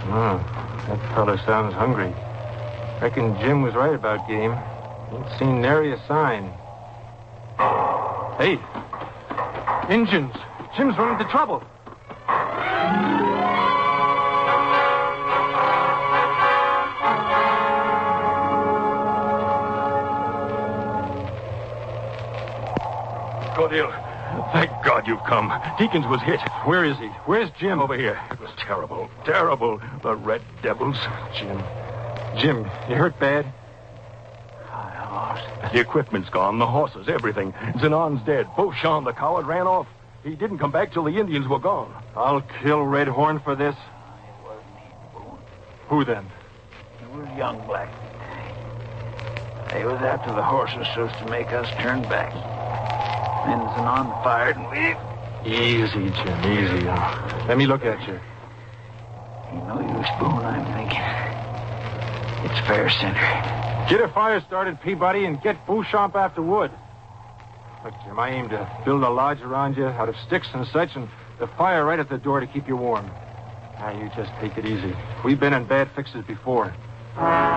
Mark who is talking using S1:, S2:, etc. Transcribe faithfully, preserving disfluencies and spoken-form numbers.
S1: Hmm. That fella sounds hungry. Reckon Jim was right about game. Ain't seen nary a sign. Hey. Injuns. Jim's run into trouble.
S2: Cordell, thank God you've come. Deakins was hit.
S1: Where is he? Where's Jim?
S2: Over here. It was terrible. Terrible. The red devils.
S1: Jim. Jim, you hurt bad?
S3: I lost.
S2: The equipment's gone, the horses, everything. Zenon's dead. Beauchamp, the coward, ran off. He didn't come back till the Indians were gone.
S1: I'll kill Red Horn for this.
S3: It wasn't me, Boone.
S1: Who then?
S3: It was young Black. They was after the horses so as to make us turn back. Then Zenon fired and we...
S1: Easy, Jim, easy. Let me look at you.
S3: Ain't no use, Boone, I'm thinking. It's fair center.
S1: Get a fire started, Peabody, and get Beauchamp after wood. Look, Jim, I aim to build a lodge around you out of sticks and such, and the fire right at the door to keep you warm. Now, you just take it easy. We've been in bad fixes before.